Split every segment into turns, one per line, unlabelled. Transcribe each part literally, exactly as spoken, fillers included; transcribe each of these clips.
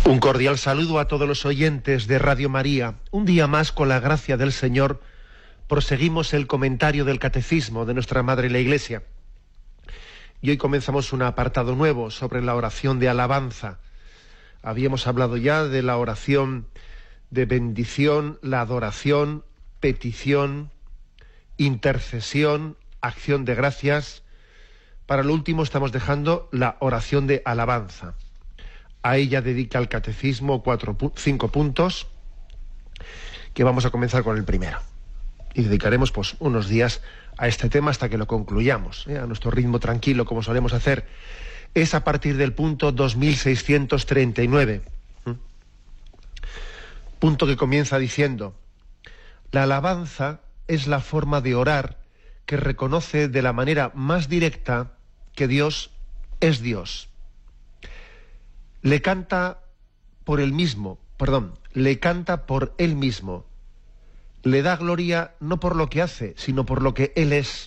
Un cordial saludo a todos los oyentes de Radio María. Un día más, con la gracia del Señor, proseguimos el comentario del Catecismo de nuestra Madre la Iglesia. Y hoy comenzamos un apartado nuevo sobre la oración de alabanza. Habíamos hablado ya de la oración de bendición, la adoración, petición, intercesión, acción de gracias. Para lo último estamos dejando la oración de alabanza. A ella dedica el Catecismo cuatro, cinco puntos, que vamos a comenzar con el primero. Y dedicaremos pues unos días a este tema hasta que lo concluyamos, ¿eh? a nuestro ritmo tranquilo, como solemos hacer. Es a partir del punto dos mil seiscientos treinta y nueve. ¿Mm? Punto que comienza diciendo: la alabanza es la forma de orar que reconoce de la manera más directa que Dios es Dios. Le canta por él mismo, perdón, le canta por él mismo. Le da gloria no por lo que hace, sino por lo que él es.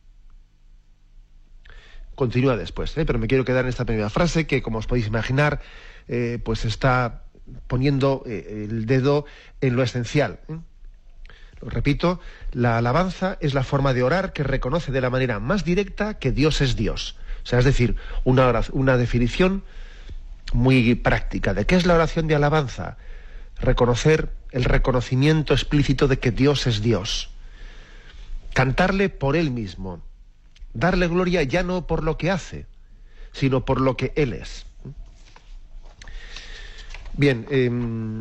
Continúa después, ¿eh? pero me quiero quedar en esta primera frase que, como os podéis imaginar, eh, pues está poniendo eh, el dedo en lo esencial. ¿eh? Lo repito, la alabanza es la forma de orar que reconoce de la manera más directa que Dios es Dios. O sea, es decir, una, oración, una definición muy práctica de qué es la oración de alabanza. Reconocer el reconocimiento explícito de que Dios es Dios. Cantarle por él mismo. Darle gloria ya no por lo que hace, sino por lo que él es. Bien, eh,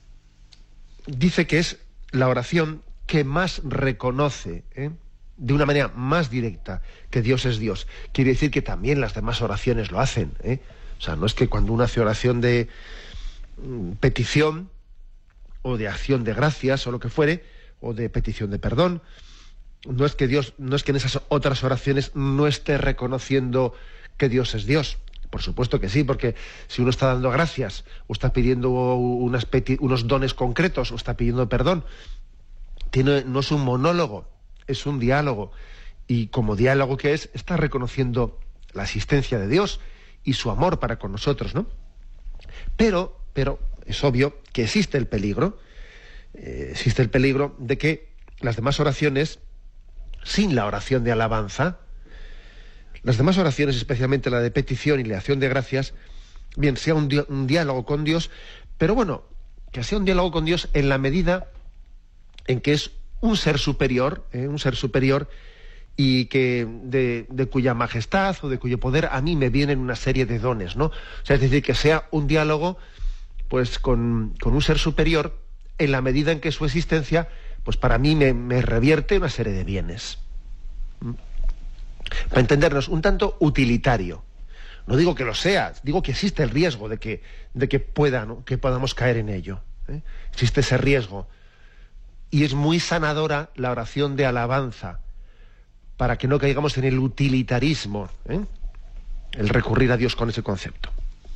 dice que es la oración que más reconoce, ¿eh? de una manera más directa, que Dios es Dios. Quiere decir que también las demás oraciones lo hacen, ¿eh? O sea, no es que cuando uno hace oración de mm, petición o de acción de gracias o lo que fuere, o de petición de perdón, no es que Dios, no es que en esas otras oraciones no esté reconociendo que Dios es Dios. Por supuesto que sí, porque si uno está dando gracias, o está pidiendo unas peti- unos dones concretos, o está pidiendo perdón, tiene, no es un monólogo, es un diálogo. Y como diálogo que es, está reconociendo la existencia de Dios y su amor para con nosotros, ¿no? Pero, pero es obvio que existe el peligro, eh, existe el peligro de que las demás oraciones, sin la oración de alabanza, las demás oraciones, especialmente la de petición y la acción de gracias, bien, sea un, di- un diálogo con Dios, pero bueno, que sea un diálogo con Dios en la medida en que es un ser superior, ¿eh? un ser superior, y que de, de cuya majestad o de cuyo poder a mí me vienen una serie de dones, ¿no? O sea, es decir, que sea un diálogo pues con, con un ser superior en la medida en que su existencia pues para mí me, me revierte una serie de bienes. ¿Mm? Para entendernos, un tanto utilitario. No digo que lo sea, digo que existe el riesgo de que, de que pueda, ¿no? que podamos caer en ello. ¿eh? Existe ese riesgo. Y es muy sanadora la oración de alabanza, para que no caigamos en el utilitarismo, ¿eh? el recurrir a Dios con ese concepto.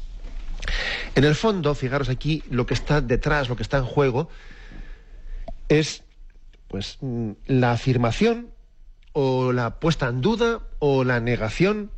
En el fondo, fijaros aquí, lo que está detrás, lo que está en juego, es pues la afirmación o la puesta en duda o la negación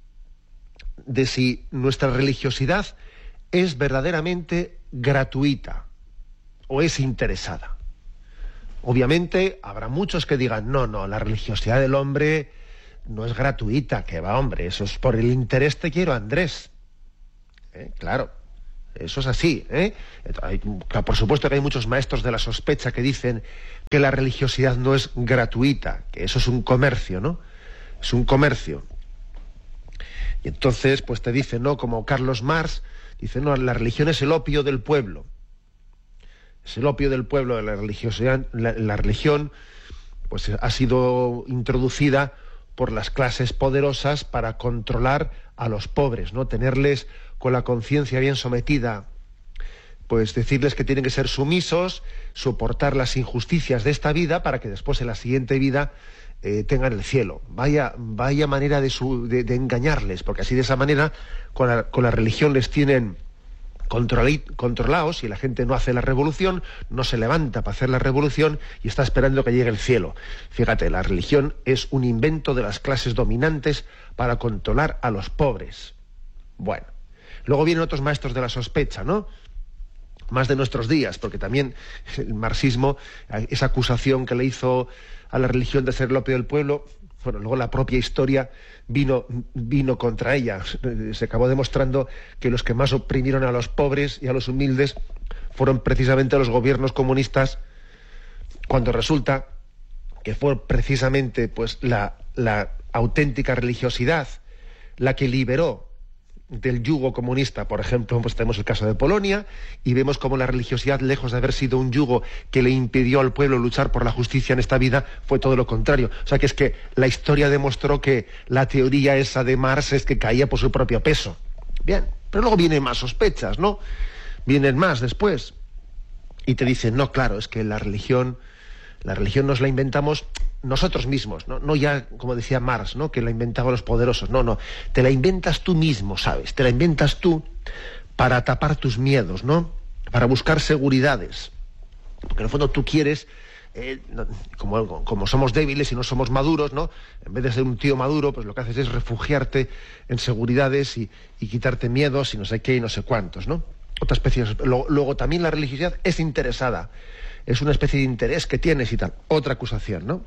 de si nuestra religiosidad es verdaderamente gratuita o es interesada. Obviamente habrá muchos que digan, no, no, la religiosidad del hombre no es gratuita, que va, hombre, eso es por el interés te quiero, Andrés. ¿Eh? Claro, eso es así. ¿eh? Hay, por supuesto que hay muchos maestros de la sospecha que dicen que la religiosidad no es gratuita, que eso es un comercio, ¿no? Es un comercio. Y entonces, pues te dicen, ¿no? Como Carlos Marx, dice, no, la religión es el opio del pueblo. Es el opio del pueblo de la religiosidad. La, la religión pues ha sido introducida por las clases poderosas para controlar a los pobres, ¿no? Tenerles con la conciencia bien sometida, pues decirles que tienen que ser sumisos, soportar las injusticias de esta vida para que después en la siguiente vida eh, tengan el cielo. Vaya, vaya manera de, su, de, de engañarles, porque así de esa manera con la, con la religión les tienen controlados, y la gente no hace la revolución, no se levanta para hacer la revolución y está esperando que llegue el cielo. Fíjate, la religión es un invento de las clases dominantes para controlar a los pobres. Bueno, Luego vienen otros maestros de la sospecha, ¿no? Más de nuestros días, porque también el marxismo, esa acusación que le hizo a la religión de ser el opio del pueblo, bueno, luego la propia historia vino, vino contra ella. Se acabó demostrando que los que más oprimieron a los pobres y a los humildes fueron precisamente los gobiernos comunistas, cuando resulta que fue precisamente pues la, la auténtica religiosidad la que liberó del yugo comunista. Por ejemplo, pues tenemos el caso de Polonia, y vemos cómo la religiosidad, lejos de haber sido un yugo que le impidió al pueblo luchar por la justicia en esta vida, fue todo lo contrario. O sea que es que la historia demostró que la teoría esa de Marx es que caía por su propio peso. Bien, pero luego vienen más sospechas, ¿no? Vienen más después. Y te dicen, no, claro, es que la religión, la religión nos la inventamos nosotros mismos, ¿no? No ya, como decía Marx, ¿no? Que la inventaban los poderosos. No, no. Te la inventas tú mismo, ¿sabes? Te la inventas tú para tapar tus miedos, ¿no? Para buscar seguridades. Porque en el fondo tú quieres, eh, como, como somos débiles y no somos maduros, ¿no? En vez de ser un tío maduro, pues lo que haces es refugiarte en seguridades y, y quitarte miedos y no sé qué y no sé cuántos, ¿no? Otra especie. Luego, luego también la religiosidad es interesada. Es una especie de interés que tienes y tal. Otra acusación, ¿no?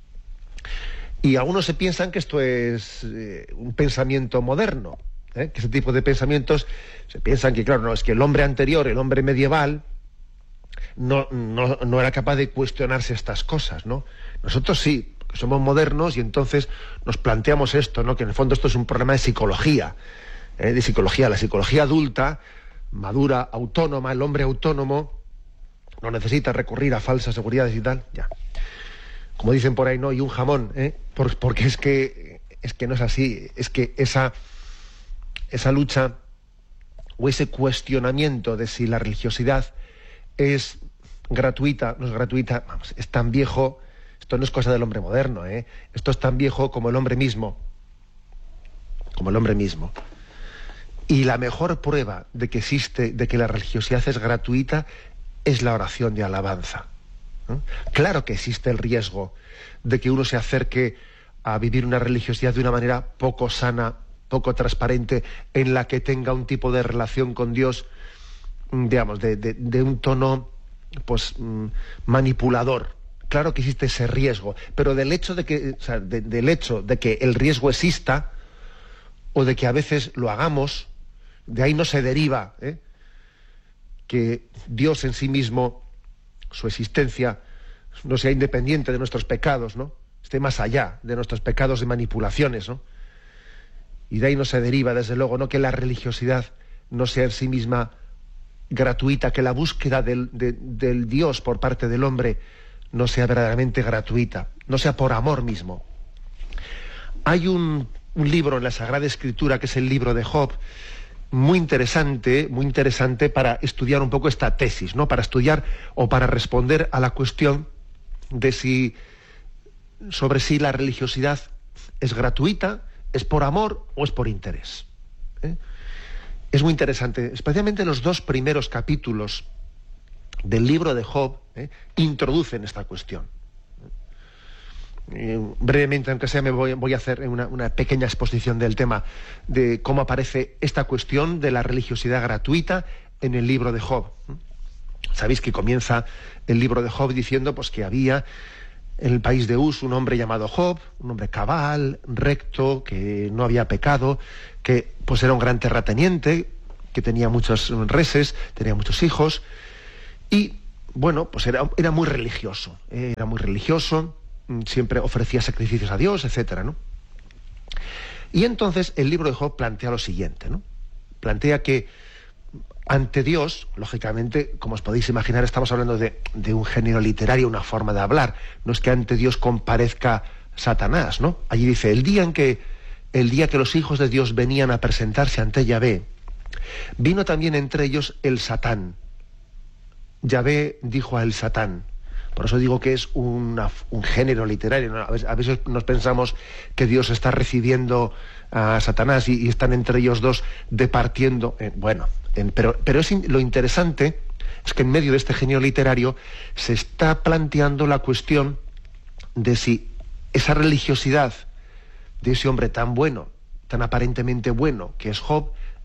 Y algunos se piensan que esto es eh, un pensamiento moderno, ¿eh? Que ese tipo de pensamientos se piensan que, claro, no, es que el hombre anterior, el hombre medieval, no, no, no era capaz de cuestionarse estas cosas, ¿no? Nosotros sí, porque somos modernos y entonces nos planteamos esto, ¿no? Que en el fondo esto es un problema de psicología, ¿eh? de psicología, la psicología adulta, madura, autónoma, el hombre autónomo no necesita recurrir a falsas seguridades y tal, ya. Como dicen por ahí, no, y un jamón, ¿eh? Por, porque es que es que no es así, es que esa, esa lucha o ese cuestionamiento de si la religiosidad es gratuita, no es gratuita, vamos, es tan viejo, esto no es cosa del hombre moderno, ¿eh? Esto es tan viejo como el hombre mismo, como el hombre mismo. Y la mejor prueba de que existe, de que la religiosidad es gratuita, es la oración de alabanza. ¿No? Claro que existe el riesgo de que uno se acerque a vivir una religiosidad de una manera poco sana, poco transparente, en la que tenga un tipo de relación con Dios, digamos, de, de, de un tono pues manipulador. Claro que existe ese riesgo, pero del hecho de que, o sea, de, del hecho de que el riesgo exista, o de que a veces lo hagamos, de ahí no se deriva, ¿eh? que Dios en sí mismo, su existencia, no sea independiente de nuestros pecados, ¿no? Esté más allá de nuestros pecados de manipulaciones, ¿no? Y de ahí no se deriva, desde luego, no que la religiosidad no sea en sí misma gratuita, que la búsqueda del, de, del Dios por parte del hombre no sea verdaderamente gratuita, no sea por amor mismo. Hay un, un libro en la Sagrada Escritura, que es el libro de Job, muy interesante, muy interesante para estudiar un poco esta tesis, ¿no? Para estudiar o para responder a la cuestión de si, sobre si la religiosidad es gratuita, es por amor o es por interés. ¿eh? Es muy interesante, especialmente los dos primeros capítulos del libro de Job, ¿eh? introducen esta cuestión. Eh, brevemente, aunque sea, me voy, voy a hacer una, una pequeña exposición del tema de cómo aparece esta cuestión de la religiosidad gratuita en el libro de Job. Sabéis que comienza el libro de Job diciendo pues que había en el país de Uz un hombre llamado Job, un hombre cabal, recto, que no había pecado, que pues era un gran terrateniente, que tenía muchos reses, tenía muchos hijos, y bueno, pues era, era muy religioso, eh, era muy religioso, siempre ofrecía sacrificios a Dios, etcétera, ¿no? Y entonces el libro de Job plantea lo siguiente, ¿no? Plantea que ante Dios, lógicamente, como os podéis imaginar, estamos hablando de, de un género literario, una forma de hablar. No es que ante Dios comparezca Satanás, ¿no? Allí dice, el día en que, el día que los hijos de Dios venían a presentarse ante Yahvé, vino también entre ellos el Satán. Yahvé dijo al Satán. Por eso digo que es una, un género literario, ¿no? A veces nos pensamos que Dios está recibiendo a Satanás y, y están entre ellos dos departiendo. Eh, bueno, en, pero, pero es in, lo interesante es que en medio de este género literario se está planteando la cuestión de si esa religiosidad de ese hombre tan bueno, tan aparentemente bueno, que es Job,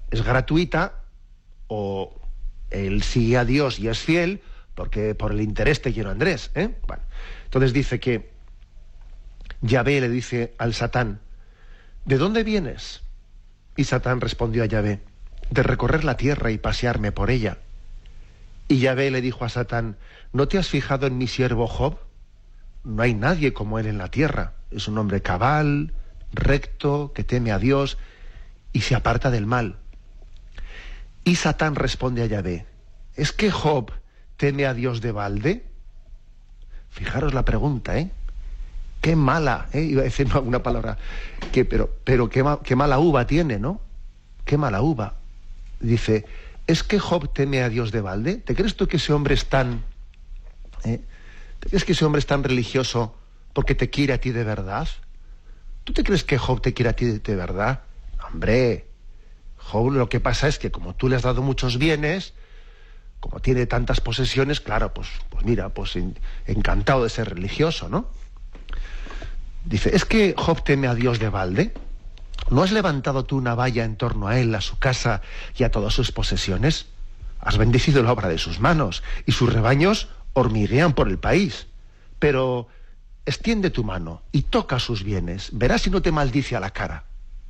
es gratuita, o él sigue a Dios y es fiel, porque por el interés te quiero, Andrés, ¿eh? Bueno, entonces dice que Yahvé le dice al Satán: ¿de dónde vienes? Y Satán respondió a Yahvé: de recorrer la tierra y pasearme por ella. Y Yahvé le dijo a Satán: ¿no te has fijado en mi siervo Job? No hay nadie como él en la tierra. Es un hombre cabal, recto, que teme a Dios y se aparta del mal. Y Satán responde a Yahvé: ¿es que Job teme a Dios de balde? Fijaros la pregunta, ¿eh? Qué mala, ¿eh? Iba a decir una, una palabra, que, pero, pero qué, ma, qué mala uva tiene, ¿no? Qué mala uva. Dice: ¿es que Job teme a Dios de balde? ¿Te crees tú que ese hombre es tan... ¿eh? ¿Te crees que ese hombre es tan religioso porque te quiere a ti de verdad? ¿Tú te crees que Job te quiere a ti de, de verdad? Hombre, Job lo que pasa es que como tú le has dado muchos bienes, como tiene tantas posesiones, claro, pues, pues mira, pues en, encantado de ser religioso, ¿no? Dice: ¿es que Job teme a Dios de balde? ¿No has levantado tú una valla en torno a él, a su casa y a todas sus posesiones? Has bendecido la obra de sus manos, y sus rebaños hormiguean por el país. Pero extiende tu mano y toca sus bienes, verás si no te maldice a la cara.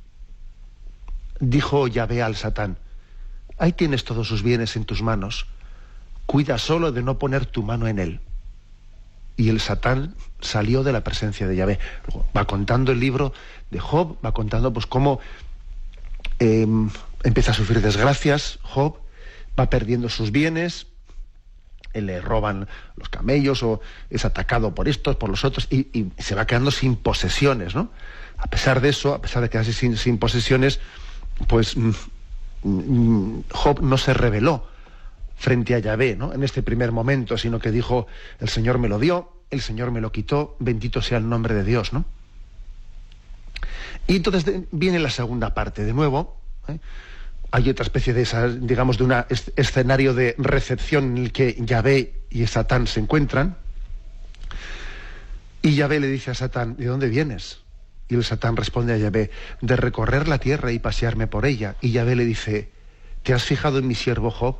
Dijo Yahvé al Satán: ahí tienes todos sus bienes en tus manos, cuida solo de no poner tu mano en él. Y el Satán salió de la presencia de Yahvé. Luego va contando el libro de Job, va contando pues cómo eh, empieza a sufrir desgracias Job, va perdiendo sus bienes, le roban los camellos o es atacado por estos, por los otros, y, y se va quedando sin posesiones, ¿no? A pesar de eso, a pesar de quedarse sin, sin posesiones, pues mm, mm, Job no se rebeló frente a Yahvé, ¿no? En este primer momento, sino que dijo: el Señor me lo dio, el Señor me lo quitó, bendito sea el nombre de Dios, ¿no? Y entonces de, viene la segunda parte, de nuevo, ¿eh? Hay otra especie de esa, digamos, de un es, escenario de recepción en el que Yahvé y Satán se encuentran, y Yahvé le dice a Satán: ¿de dónde vienes? Y el Satán responde a Yahvé: de recorrer la tierra y pasearme por ella. Y Yahvé le dice: ¿te has fijado en mi siervo Job?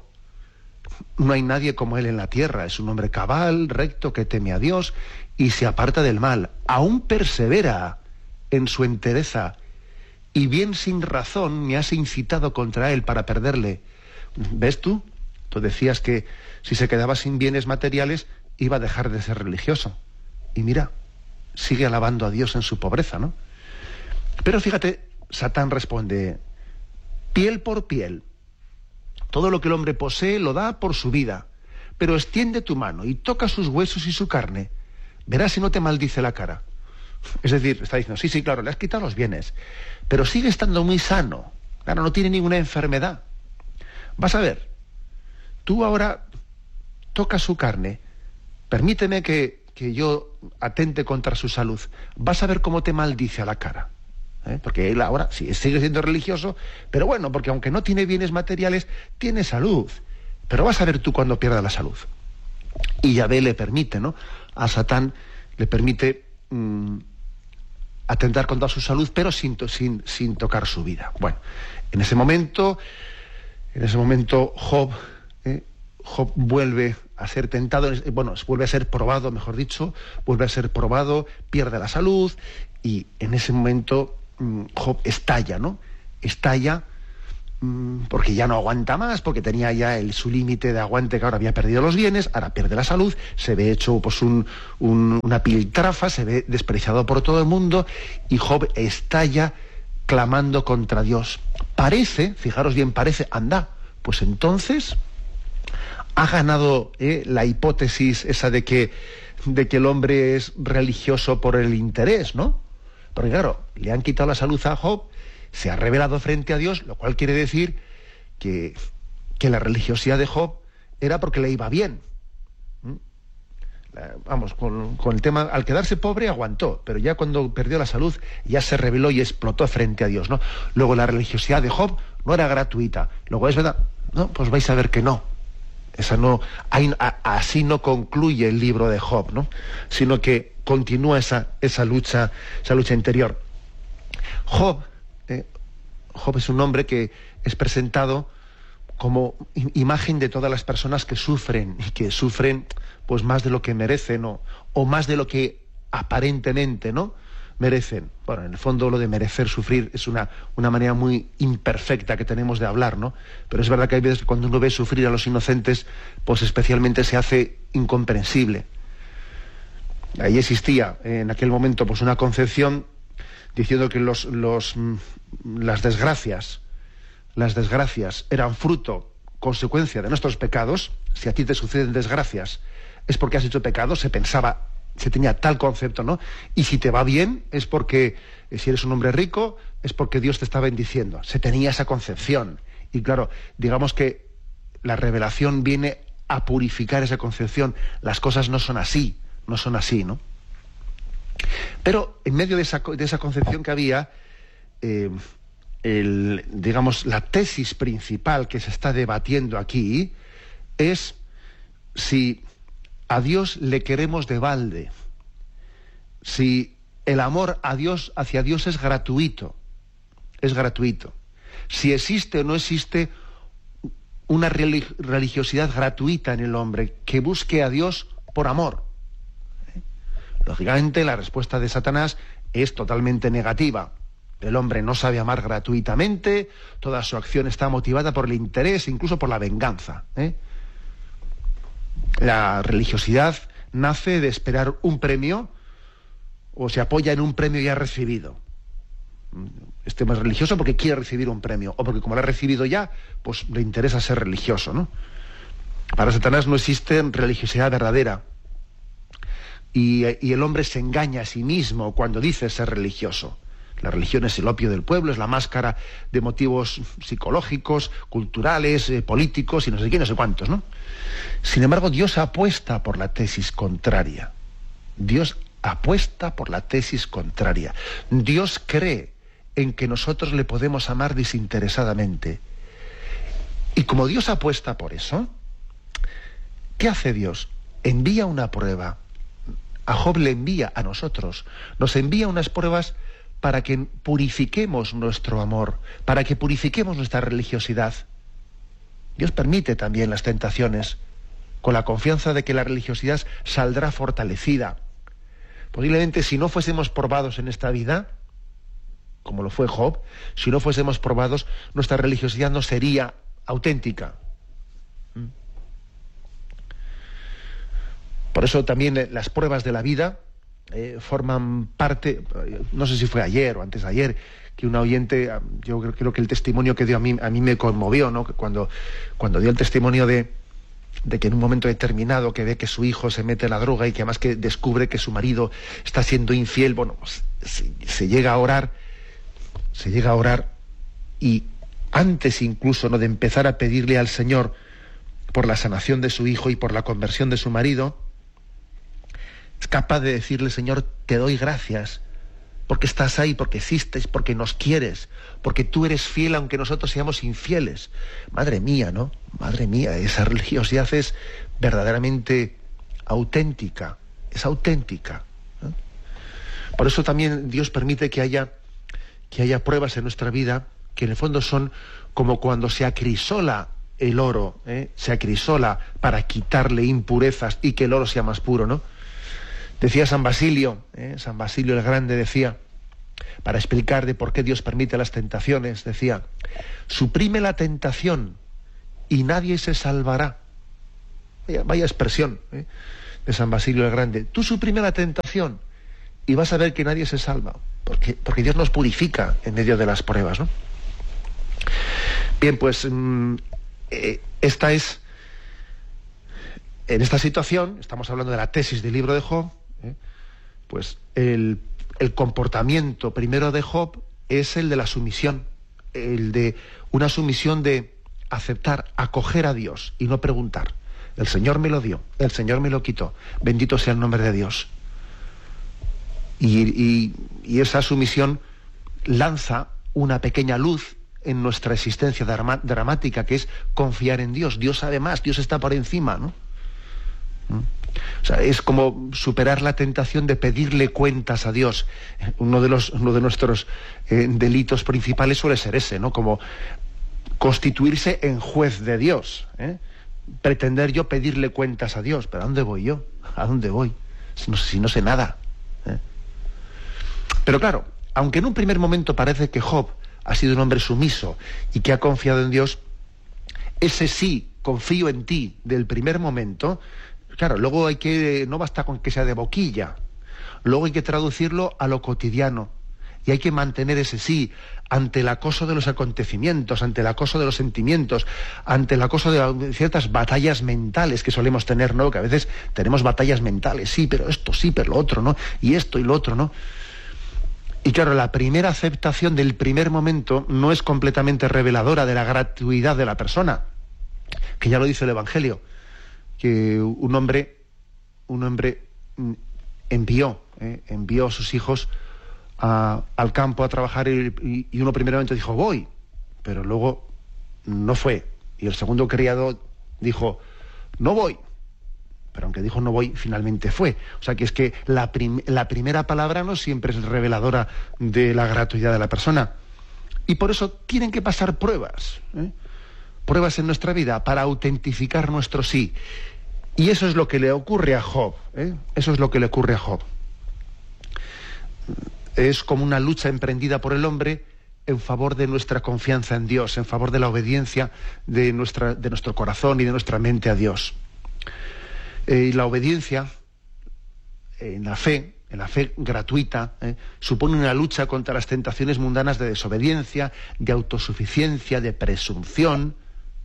No hay nadie como él en la tierra. Es un hombre cabal, recto, que teme a Dios y se aparta del mal. Aún persevera en su entereza, y bien sin razón me has incitado contra él para perderle. ¿Ves tú? Tú decías que si se quedaba sin bienes materiales iba a dejar de ser religioso. Y mira, sigue alabando a Dios en su pobreza, ¿no? Pero fíjate, Satán responde: piel por piel. Todo lo que el hombre posee lo da por su vida, pero extiende tu mano y toca sus huesos y su carne, verás si no te maldice la cara. Es decir, está diciendo: sí, sí, claro, le has quitado los bienes, pero sigue estando muy sano, claro, no tiene ninguna enfermedad. Vas a ver, tú ahora tocas su carne, permíteme que, que yo atente contra su salud, vas a ver cómo te maldice a la cara. ¿Eh? Porque él ahora sí sigue siendo religioso, pero bueno, porque aunque no tiene bienes materiales, tiene salud. Pero vas a ver tú cuando pierda la salud. Y Yahvé le permite, ¿no? A Satán le permite mmm, atentar contra su salud, pero sin, sin, sin tocar su vida. Bueno, en ese momento, en ese momento Job, ¿eh? Job vuelve a ser tentado, bueno, vuelve a ser probado, mejor dicho, vuelve a ser probado, pierde la salud, y en ese momento Job estalla, ¿no? Estalla mmm, porque ya no aguanta más, porque tenía ya el, su límite de aguante, que ahora había perdido los bienes, ahora pierde la salud, se ve hecho pues un, un, una piltrafa, se ve despreciado por todo el mundo, y Job estalla clamando contra Dios. Parece, fijaros bien, parece, anda, pues entonces ha ganado eh, la hipótesis esa de que, de que el hombre es religioso por el interés, ¿no? Porque claro, le han quitado la salud a Job, se ha rebelado frente a Dios, lo cual quiere decir que, que la religiosidad de Job era porque le iba bien. ¿Mm? La, vamos, con, con el tema, al quedarse pobre aguantó, pero ya cuando perdió la salud ya se rebeló y explotó frente a Dios, ¿no? Luego la religiosidad de Job no era gratuita. Luego es verdad, no, pues vais a ver que no. Esa no, hay, a, así no concluye el libro de Job, ¿no? Sino que continúa esa, esa lucha, esa lucha interior. Job, eh, Job es un hombre que es presentado como imagen de todas las personas que sufren, y que sufren pues más de lo que merecen, o, o más de lo que aparentemente, ¿no?, merecen. Bueno, en el fondo lo de merecer sufrir es una, una manera muy imperfecta que tenemos de hablar, ¿no? Pero es verdad que hay veces que cuando uno ve sufrir a los inocentes, pues especialmente se hace incomprensible. Ahí existía en aquel momento pues una concepción diciendo que los, los, las desgracias, las desgracias eran fruto, consecuencia de nuestros pecados. Si a ti te suceden desgracias es porque has hecho pecado, se pensaba, se tenía tal concepto, ¿no? Y si te va bien es porque, si eres un hombre rico, es porque Dios te está bendiciendo. Se tenía esa concepción. Y claro, digamos que la revelación viene a purificar esa concepción. Las cosas no son así, no son así, ¿no? Pero en medio de esa, de esa concepción que había, eh, el, digamos, la tesis principal que se está debatiendo aquí es si a Dios le queremos de balde, si el amor a Dios, hacia Dios es gratuito, es gratuito, si existe o no existe una religiosidad gratuita en el hombre que busque a Dios por amor. Lógicamente la respuesta de Satanás es totalmente negativa. El hombre no sabe amar gratuitamente, toda su acción está motivada por el interés, incluso por la venganza, ¿eh? La religiosidad nace de esperar un premio, o se apoya en un premio ya recibido. Este es religioso porque quiere recibir un premio, o porque como lo ha recibido ya, pues le interesa ser religioso, ¿no? Para Satanás no existe religiosidad verdadera. Y, y el hombre se engaña a sí mismo cuando dice ser religioso. La religión es el opio del pueblo, es la máscara de motivos psicológicos, culturales, eh, políticos y no sé qué, no sé cuántos, ¿no? Sin embargo, Dios apuesta por la tesis contraria. Dios apuesta por la tesis contraria. Dios cree en que nosotros le podemos amar desinteresadamente. Y como Dios apuesta por eso, ¿qué hace Dios? Envía una prueba. A Job le envía, a nosotros, nos envía unas pruebas para que purifiquemos nuestro amor, para que purifiquemos nuestra religiosidad. Dios permite también las tentaciones, con la confianza de que la religiosidad saldrá fortalecida. Posiblemente si no fuésemos probados en esta vida, como lo fue Job, si no fuésemos probados, nuestra religiosidad no sería auténtica. Por eso también eh, las pruebas de la vida eh, forman parte, no sé si fue ayer o antes de ayer, que una oyente, yo creo, creo que el testimonio que dio a mí, a mí me conmovió, ¿no? Cuando, cuando dio el testimonio de, de que en un momento determinado que ve que su hijo se mete en la droga y que además que descubre que su marido está siendo infiel, bueno, pues, se, se llega a orar, se llega a orar y antes incluso, ¿no?, de empezar a pedirle al Señor por la sanación de su hijo y por la conversión de su marido, es capaz de decirle: Señor, te doy gracias porque estás ahí, porque existes, porque nos quieres, porque tú eres fiel aunque nosotros seamos infieles. Madre mía, ¿no? Madre mía, esa religiosidad es verdaderamente auténtica, es auténtica, ¿no? Por eso también Dios permite que haya, que haya pruebas en nuestra vida que en el fondo son como cuando se acrisola el oro, ¿eh? Se acrisola para quitarle impurezas y que el oro sea más puro, ¿no? Decía San Basilio, ¿eh? San Basilio el Grande decía, para explicar de por qué Dios permite las tentaciones, decía: suprime la tentación y nadie se salvará. Vaya, vaya expresión, ¿eh?, de San Basilio el Grande. Tú suprime la tentación y vas a ver que nadie se salva, porque, porque Dios nos purifica en medio de las pruebas, ¿no? Bien, pues mmm, eh, esta es, en esta situación, estamos hablando de la tesis del libro de Job, ¿eh? pues el, el comportamiento primero de Job es el de la sumisión, el de una sumisión de aceptar, acoger a Dios y no preguntar. El Señor me lo dio, el Señor me lo quitó, bendito sea el nombre de Dios. Y, y, y esa sumisión lanza una pequeña luz en nuestra existencia drama, dramática, que es confiar en Dios. Dios sabe más, Dios está por encima, ¿no? O sea, es como superar la tentación de pedirle cuentas a Dios. Uno de los, uno de nuestros eh, delitos principales suele ser ese, ¿no? Como constituirse en juez de Dios, ¿eh? Pretender yo pedirle cuentas a Dios. ¿Pero a dónde voy yo? ¿A dónde voy? Si no, si no sé nada, ¿eh? Pero claro, aunque en un primer momento parece que Job ha sido un hombre sumiso y que ha confiado en Dios, ese sí, confío en ti, del primer momento, claro, luego hay que, no basta con que sea de boquilla, luego hay que traducirlo a lo cotidiano, y hay que mantener ese sí ante el acoso de los acontecimientos, ante el acoso de los sentimientos, ante el acoso de ciertas batallas mentales que solemos tener, ¿no? Que a veces tenemos batallas mentales, sí, pero esto, sí, pero lo otro, ¿no? Y esto y lo otro, ¿no? Y claro, la primera aceptación del primer momento no es completamente reveladora de la gratuidad de la persona, que ya lo dice el Evangelio, que un hombre, un hombre envió, eh, envió a sus hijos A, al campo a trabajar y, y uno primeramente dijo voy, pero luego no fue, y el segundo criado dijo no voy, pero aunque dijo no voy, finalmente fue. O sea que es que la, prim, la primera palabra no siempre es reveladora de la gratuidad de la persona, y por eso tienen que pasar pruebas, ¿eh? pruebas en nuestra vida para autentificar nuestro sí, y eso es lo que le ocurre a Job, ¿eh? eso es lo que le ocurre a Job. Es como una lucha emprendida por el hombre en favor de nuestra confianza en Dios, en favor de la obediencia de, nuestra, de nuestro corazón y de nuestra mente a Dios. Eh, y la obediencia en la fe, en la fe gratuita, eh, supone una lucha contra las tentaciones mundanas de desobediencia, de autosuficiencia, de presunción,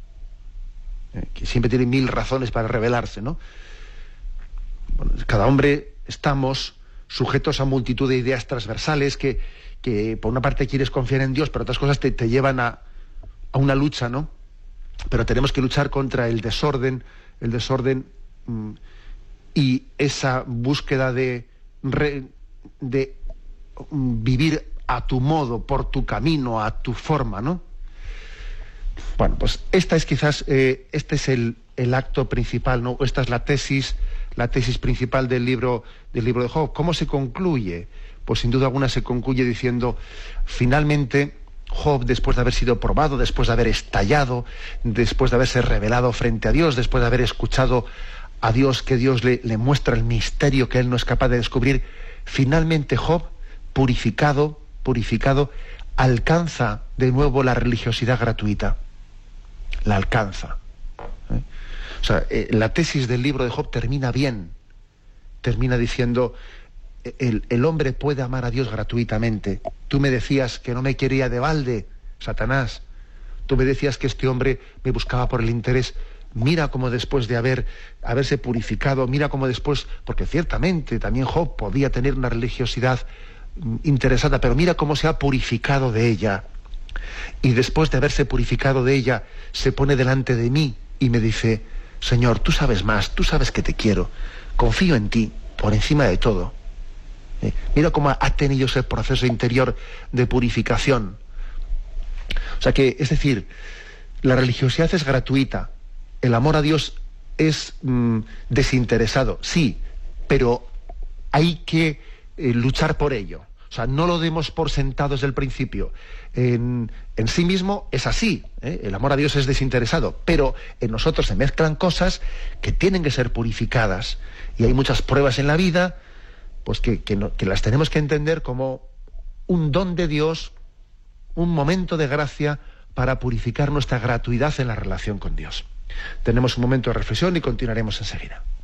eh, que siempre tienen mil razones para rebelarse, ¿no? Bueno, cada hombre estamos sujetos a multitud de ideas transversales que, que por una parte quieres confiar en Dios, pero otras cosas te, te llevan a, a una lucha, ¿no? Pero tenemos que luchar contra el desorden, el desorden mmm, y esa búsqueda de, re, de um, vivir a tu modo, por tu camino, a tu forma, ¿no? Bueno, pues esta es quizás, eh, este es el, el acto principal, ¿no? Esta es la tesis, la tesis principal del libro, del libro de Job. ¿Cómo se concluye? Pues sin duda alguna se concluye diciendo, finalmente, Job, después de haber sido probado, después de haber estallado, después de haberse revelado frente a Dios, después de haber escuchado a Dios, que Dios le, le muestra el misterio que él no es capaz de descubrir, finalmente Job, purificado, purificado, alcanza de nuevo la religiosidad gratuita. La alcanza. ¿Eh? O sea, eh, la tesis del libro de Job termina bien. Termina diciendo, el, el hombre puede amar a Dios gratuitamente. Tú me decías que no me quería de balde, Satanás. Tú me decías que este hombre me buscaba por el interés. Mira cómo después de haber, haberse purificado, mira cómo después, porque ciertamente también Job podía tener una religiosidad interesada, pero mira cómo se ha purificado de ella. Y después de haberse purificado de ella, se pone delante de mí y me dice, Señor, tú sabes más, tú sabes que te quiero, confío en ti por encima de todo. ¿Eh? Mira cómo ha tenido ese proceso interior de purificación. O sea que, es decir, la religiosidad es gratuita, el amor a Dios es mm, desinteresado, sí, pero hay que eh, luchar por ello. O sea, no lo demos por sentado desde el principio. En, en sí mismo es así, ¿eh? El amor a Dios es desinteresado, pero en nosotros se mezclan cosas que tienen que ser purificadas. Y hay muchas pruebas en la vida, pues que, que, no, que las tenemos que entender como un don de Dios, un momento de gracia para purificar nuestra gratuidad en la relación con Dios. Tenemos un momento de reflexión y continuaremos enseguida.